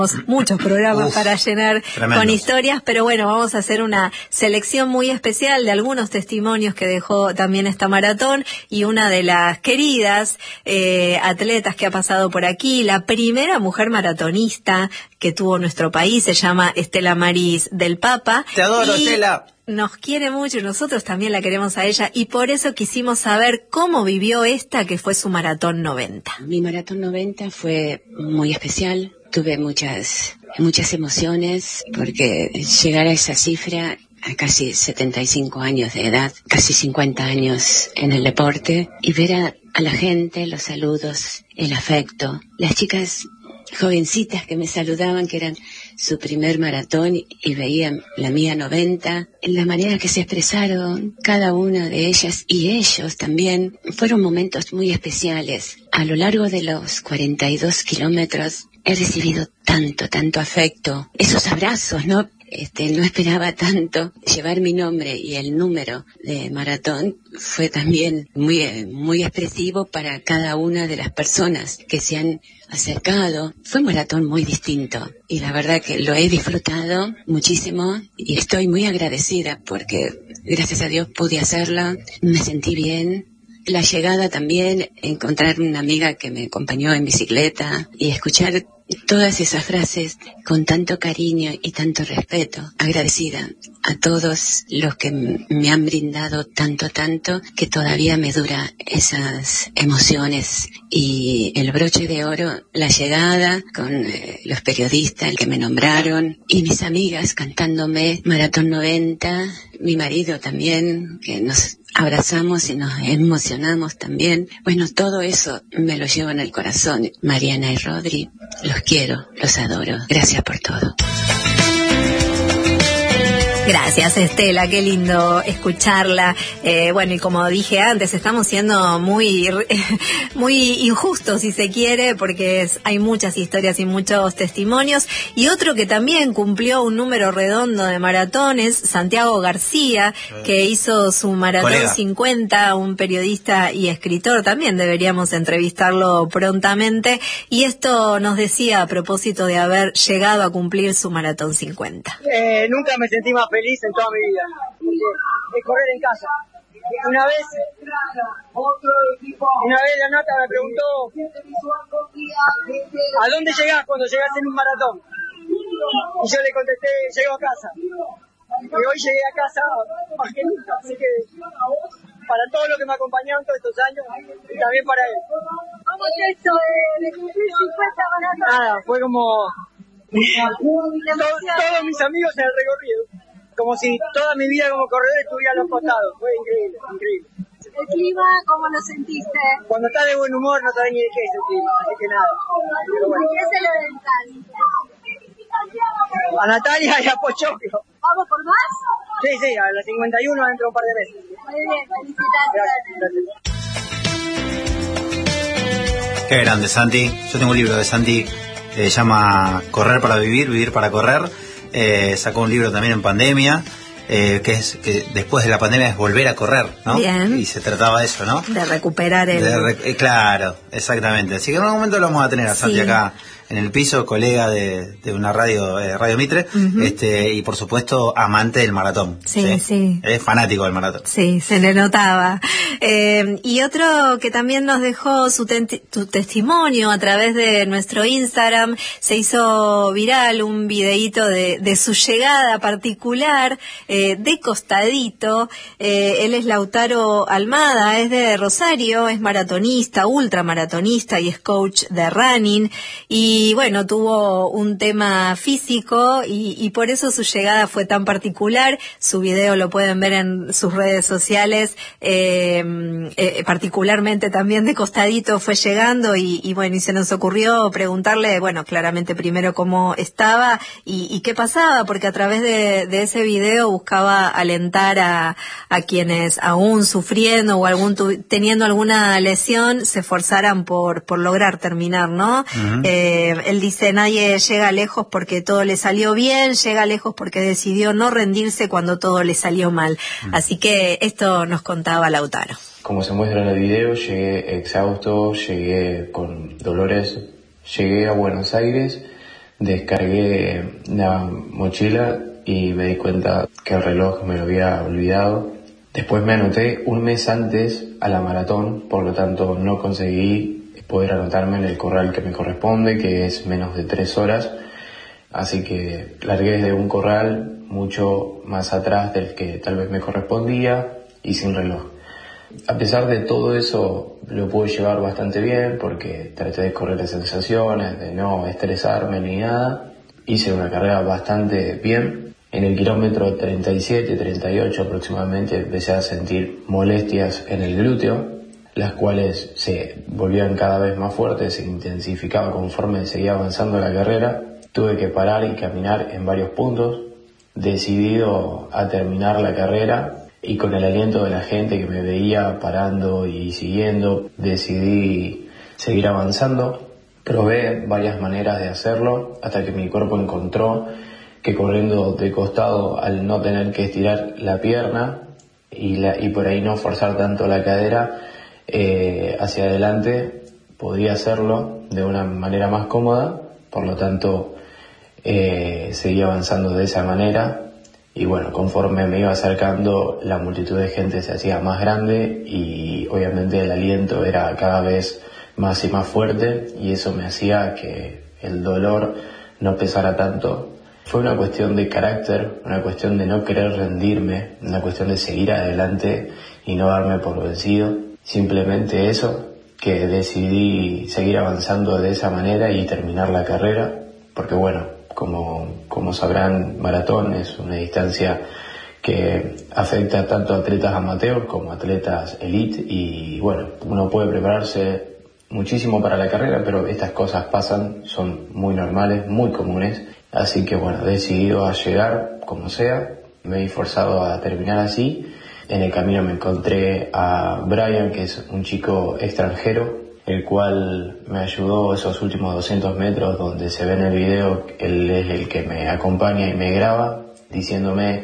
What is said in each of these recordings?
Muchos programas para llenar tremendos. Con historias, pero bueno, vamos a hacer una selección muy especial de algunos testimonios que dejó también esta maratón, y una de las queridas atletas que ha pasado por aquí, la primera mujer maratonista que tuvo nuestro país, se llama Estela Maris del Papa. Te adoro, Estela. Nos quiere mucho y nosotros también la queremos a ella, y por eso quisimos saber cómo vivió esta que fue su maratón 90. Mi maratón 90 fue muy especial. Tuve muchas emociones porque llegar a esa cifra a casi 75 años de edad, casi 50 años en el deporte, y ver a la gente, los saludos, el afecto, las chicas jovencitas que me saludaban, que eran su primer maratón, y veían la mía 90, en la manera que se expresaron cada una de ellas y ellos también, fueron momentos muy especiales. A lo largo de los 42 kilómetros he recibido tanto afecto, esos abrazos, ¿no? No esperaba tanto. Llevar mi nombre y el número de maratón fue también muy expresivo para cada una de las personas que se han acercado. Fue un maratón muy distinto y la verdad que lo he disfrutado muchísimo y estoy muy agradecida porque gracias a Dios pude hacerla, me sentí bien. La llegada también, encontrar una amiga que me acompañó en bicicleta y escuchar todas esas frases con tanto cariño y tanto respeto. Agradecida a todos los que me han brindado tanto, que todavía me dura esas emociones. Y el broche de oro, la llegada con los periodistas que me nombraron y mis amigas cantándome Maratón 90, mi marido también, que nos abrazamos y nos emocionamos también. Bueno, todo eso me lo llevo en el corazón. Mariana y Rodri, los quiero, los adoro. Gracias por todo. Gracias, Estela, qué lindo escucharla. Bueno, y como dije antes, estamos siendo muy injustos, si se quiere, porque hay muchas historias y muchos testimonios. Y otro que también cumplió un número redondo de maratones, Santiago García, que hizo su maratón 50, un periodista y escritor. También deberíamos entrevistarlo prontamente. Y esto nos decía a propósito de haber llegado a cumplir su maratón 50. Nunca me sentí más feliz en toda mi vida de correr en casa. Una vez la Nata me preguntó: ¿a dónde llegás cuando llegás en un maratón? Y yo le contesté: llego a casa. Y hoy llegué a casa más que nunca. Así que para todos los que me acompañaron todos estos años y también para él. ¿Cómo es esto de cumplir 50 maratones? Nada, fue como todos mis amigos en el recorrido. Como si toda mi vida como corredor estuviera a los costados. Fue increíble. ¿El clima cómo lo sentiste? Cuando estás de buen humor no sabes ni de qué es el clima, así que nada. Pero bueno. ¿Qué se le dental? A Natalia y a Pochoclo. ¿Vamos por más? Sí, a la 51 dentro de un par de meses. Muy bien, felicitaciones. Gracias. Qué grande, Santi. Yo tengo un libro de Santi, se llama Correr para vivir, vivir para correr. Sacó un libro también en pandemia, que después de la pandemia es volver a correr, ¿no? Bien. Y se trataba de eso, ¿no? De recuperar claro, exactamente. Así que en algún momento lo vamos a tener a Santi acá en el piso, colega de una radio, Radio Mitre, y por supuesto amante del maratón. Sí. Es fanático del maratón. Sí, se le notaba. Y otro que también nos dejó su testimonio a través de nuestro Instagram, se hizo viral un videíto de su llegada particular, de costadito. Él es Lautaro Almada, es de Rosario, es maratonista, ultramaratonista y es coach de running. Y bueno, tuvo un tema físico y por eso su llegada fue tan particular. Su video lo pueden ver en sus redes sociales, particularmente también de costadito fue llegando y bueno, y se nos ocurrió preguntarle, bueno, claramente primero cómo estaba y qué pasaba, porque a través de ese video buscaba alentar a quienes aún sufriendo o teniendo alguna lesión se esforzaran por lograr terminar, ¿no? Uh-huh. Él dice: nadie llega lejos porque todo le salió bien, llega lejos porque decidió no rendirse cuando todo le salió mal. Así que esto nos contaba Lautaro. Como se muestra en el video, llegué exhausto, llegué con dolores, llegué a Buenos Aires Descargué la mochila y me di cuenta que el reloj me lo había olvidado. Después me anoté un mes antes a la maratón, por lo tanto no conseguí poder anotarme en el corral que me corresponde, que es menos de 3 horas. Así que largué desde un corral mucho más atrás del que tal vez me correspondía y sin reloj. A pesar de todo eso, lo pude llevar bastante bien porque traté de correr las sensaciones, de no estresarme ni nada. Hice una carrera bastante bien. En el kilómetro 37, 38 aproximadamente empecé a sentir molestias en el glúteo, las cuales se volvían cada vez más fuertes, se intensificaban conforme seguía avanzando la carrera. Tuve que parar y caminar en varios puntos, decidido a terminar la carrera. Y con el aliento de la gente que me veía parando y siguiendo, decidí seguir avanzando. Probé varias maneras de hacerlo hasta que mi cuerpo encontró que corriendo de costado, al no tener que estirar la pierna y por ahí no forzar tanto la cadera hacia adelante, podía hacerlo de una manera más cómoda. Por lo tanto, seguí avanzando de esa manera. Y bueno, conforme me iba acercando, la multitud de gente se hacía más grande y obviamente el aliento era cada vez más y más fuerte, y eso me hacía que el dolor no pesara tanto. Fue una cuestión de carácter, una cuestión de no querer rendirme, una cuestión de seguir adelante y no darme por vencido. Simplemente eso, que decidí seguir avanzando de esa manera y terminar la carrera, porque bueno, como sabrán, maratón es una distancia que afecta tanto a atletas amateurs como a atletas elite, y bueno, uno puede prepararse muchísimo para la carrera, pero estas cosas pasan, son muy normales, muy comunes, así que bueno, decidido a llegar como sea, me he forzado a terminar así. En el camino me encontré a Brian, que es un chico extranjero, el cual me ayudó esos últimos 200 metros donde se ve en el video. Él es el que me acompaña y me graba, diciéndome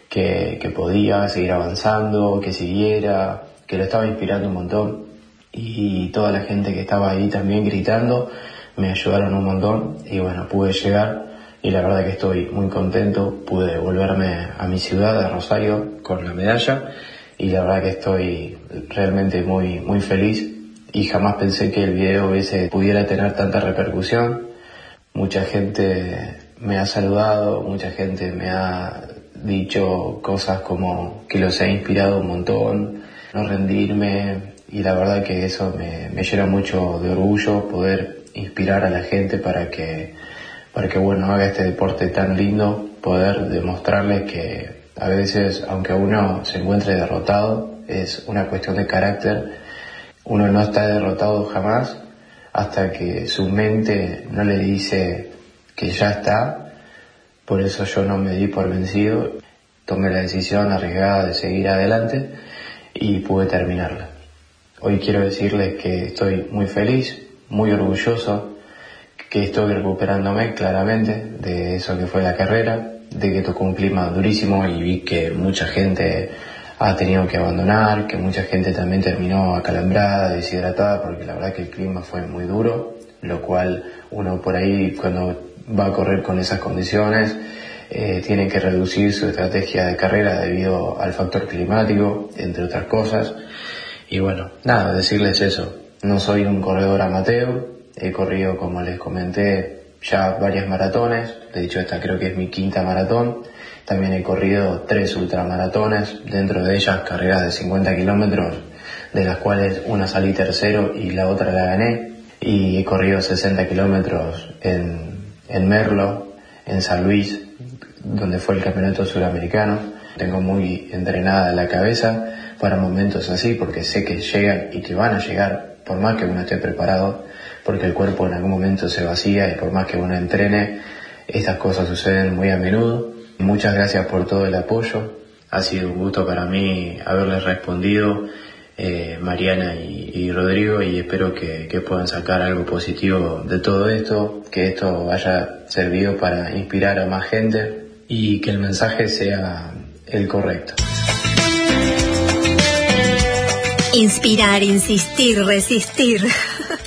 que podía seguir avanzando, que siguiera, que lo estaba inspirando un montón. Y toda la gente que estaba ahí también gritando me ayudaron un montón, y bueno, pude llegar y la verdad que estoy muy contento. Pude volverme a mi ciudad, a Rosario, con la medalla, y la verdad que estoy realmente muy, muy feliz. Y jamás pensé que el video ese pudiera tener tanta repercusión. Mucha gente me ha saludado, mucha gente me ha dicho cosas como que los ha inspirado un montón, no rendirme, y la verdad que eso me llena mucho de orgullo, poder inspirar a la gente para que bueno, haga este deporte tan lindo, poder demostrarles que a veces, aunque uno se encuentre derrotado, es una cuestión de carácter. Uno no está derrotado jamás hasta que su mente no le dice que ya está. Por eso yo no me di por vencido, tomé la decisión arriesgada de seguir adelante y pude terminarla. Hoy quiero decirles que estoy muy feliz, muy orgulloso, que estoy recuperándome claramente de eso que fue la carrera, de que tocó un clima durísimo y vi que mucha gente ha tenido que abandonar, que mucha gente también terminó acalambrada, deshidratada, porque la verdad que el clima fue muy duro, lo cual uno por ahí cuando va a correr con esas condiciones tiene que reducir su estrategia de carrera debido al factor climático, entre otras cosas. Y bueno, nada, decirles eso, no soy un corredor amateur, he corrido, como les comenté, ya varias maratones, de hecho esta creo que es mi 5ª maratón. También he corrido 3 ultramaratones, dentro de ellas carreras de 50 kilómetros, de las cuales una salí tercero y la otra la gané. Y he corrido 60 kilómetros en Merlo, en San Luis, donde fue el campeonato suramericano. Tengo muy entrenada la cabeza para momentos así, porque sé que llegan y que van a llegar, por más que uno esté preparado, porque el cuerpo en algún momento se vacía, y por más que uno entrene, estas cosas suceden muy a menudo. Muchas gracias por todo el apoyo, ha sido un gusto para mí haberles respondido, Mariana y Rodrigo, y espero que puedan sacar algo positivo de todo esto, que esto haya servido para inspirar a más gente y que el mensaje sea el correcto. Inspirar, insistir, resistir.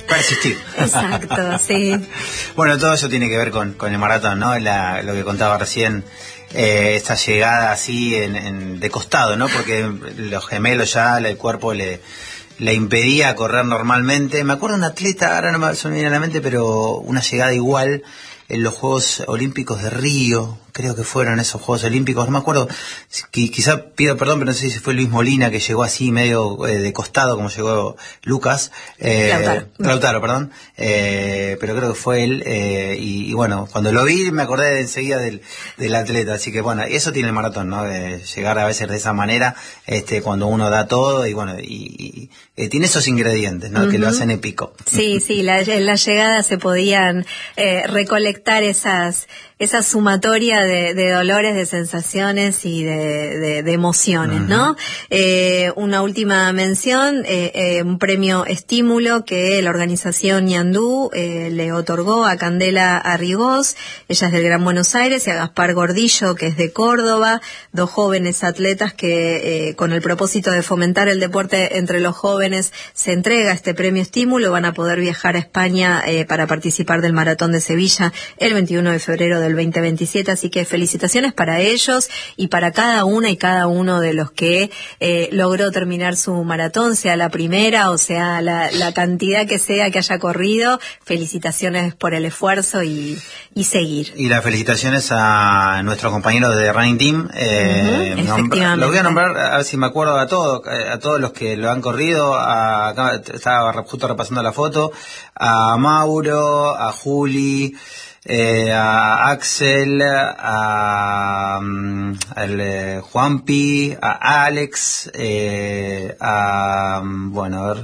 Persistir. Exacto, sí. Bueno, todo eso tiene que ver con el maratón, ¿no? Lo que contaba recién, esta llegada así de costado, ¿no? Porque los gemelos ya, el cuerpo le impedía correr normalmente. Me acuerdo de un atleta, ahora no me viene a la mente, pero una llegada igual en los Juegos Olímpicos de Río, creo que fueron esos Juegos Olímpicos, no me acuerdo, quizá pido perdón, pero no sé si fue Luis Molina que llegó así medio de costado como llegó Lucas, Lautaro, perdón, pero creo que fue él, y bueno, cuando lo vi me acordé enseguida del atleta, así que bueno, eso tiene el maratón, ¿no? De llegar a veces de esa manera, cuando uno da todo, y bueno, y tiene esos ingredientes, ¿no? Que lo hacen épico. Sí, en la llegada se podían recolectar esa sumatoria de dolores, de sensaciones y de emociones, ¿no? Una última mención, un premio estímulo que la organización Ñandú le otorgó a Candela Arrigós, ella es del Gran Buenos Aires, y a Gaspar Gordillo, que es de Córdoba, dos jóvenes atletas que con el propósito de fomentar el deporte entre los jóvenes se entrega este premio estímulo. Van a poder viajar a España para participar del Maratón de Sevilla el 21 de febrero del 2027, así que felicitaciones para ellos y para cada una y cada uno de los que logró terminar su maratón, sea la primera o sea la cantidad que sea que haya corrido. Felicitaciones por el esfuerzo y seguir. Y las felicitaciones a nuestros compañeros de Running Team. Efectivamente. Los voy a nombrar, a ver si me acuerdo a todos los que lo han corrido. Acá estaba justo repasando la foto. A Mauro, a Juli, a Axel, a Juanpi, a Alex, bueno, a ver,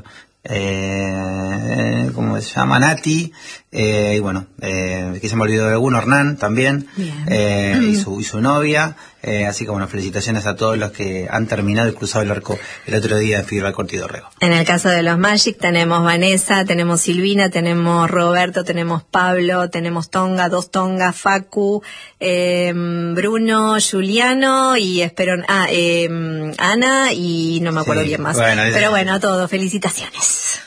¿cómo se llama? Nati, y bueno, que se me olvidó de alguno, Hernán también, y su novia, así que bueno, felicitaciones a todos los que han terminado y cruzado el arco el otro día en Figueroa Corti Dorrego. En el caso de los Magic tenemos Vanessa, tenemos Silvina, tenemos Roberto, tenemos Pablo, tenemos Tonga, dos Tongas, Facu, Bruno, Juliano y Ana y no me acuerdo bien más. Bueno, pero bueno, a todos, felicitaciones.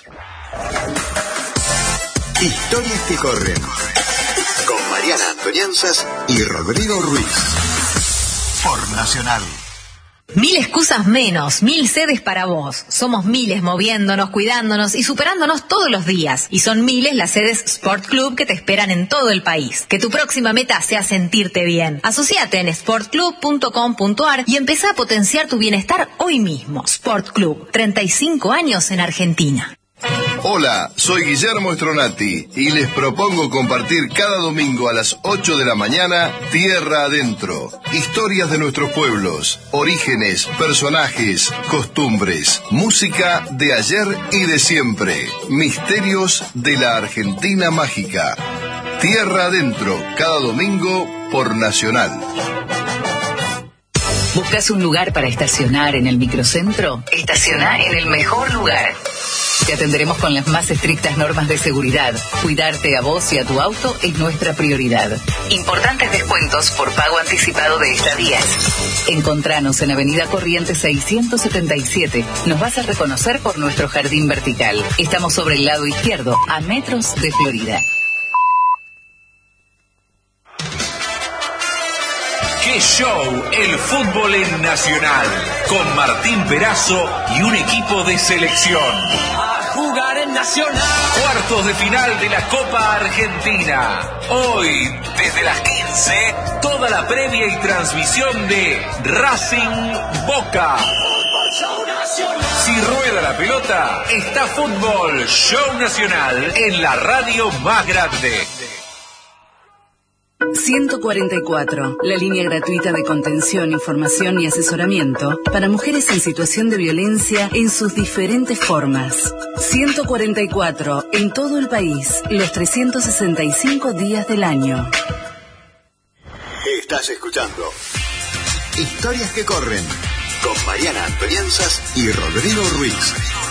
Historias que corren con Mariana Antonianzas y Rodrigo Ruiz por Nacional. 1000 excusas menos, 1000 sedes para vos. Somos miles moviéndonos, cuidándonos y superándonos todos los días. Y son miles las sedes Sport Club que te esperan en todo el país. Que tu próxima meta sea sentirte bien. Asociate en sportclub.com.ar y empezá a potenciar tu bienestar hoy mismo. Sport Club, 35 años en Argentina. Hola, soy Guillermo Stronati y les propongo compartir cada domingo a las 8 de la mañana Tierra Adentro. Historias de nuestros pueblos, orígenes, personajes, costumbres, música de ayer y de siempre, misterios de la Argentina mágica. Tierra Adentro, cada domingo por Nacional. ¿Buscas un lugar para estacionar en el microcentro? Estaciona en el mejor lugar. Te atenderemos con las más estrictas normas de seguridad. Cuidarte a vos y a tu auto es nuestra prioridad. Importantes descuentos por pago anticipado de estadías. Encontranos en Avenida Corrientes 677. Nos vas a reconocer por nuestro jardín vertical. Estamos sobre el lado izquierdo, a metros de Florida. ¡Qué show! El fútbol en Nacional, con Martín Perazo y un equipo de selección. A jugar en Nacional. Cuartos de final de la Copa Argentina. Hoy, desde las 15, toda la previa y transmisión de Racing Boca. Si rueda la pelota, está Fútbol Show Nacional en la radio más grande. 144, la línea gratuita de contención, información y asesoramiento para mujeres en situación de violencia en sus diferentes formas. 144, en todo el país, los 365 días del año. Estás escuchando Historias que corren con Mariana Antonianzas y Rodrigo Ruiz.